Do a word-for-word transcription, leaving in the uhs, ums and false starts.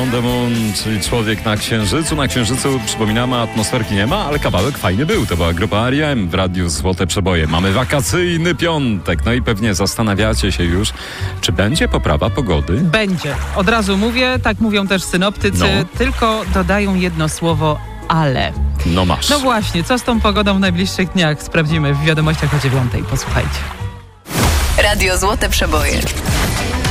On the Moon, czyli Człowiek na Księżycu. Na Księżycu, przypominamy, atmosferki nie ma, ale kawałek fajny był. To była grupa R E M w Radiu Złote Przeboje. Mamy wakacyjny piątek. No i pewnie zastanawiacie się już, czy będzie poprawa pogody? Będzie. Od razu mówię, tak mówią też synoptycy, No. tylko dodają jedno słowo ale. No masz. No właśnie, co z tą pogodą w najbliższych dniach? Sprawdzimy w wiadomościach o dziewiątej. Posłuchajcie. Radio Złote Przeboje.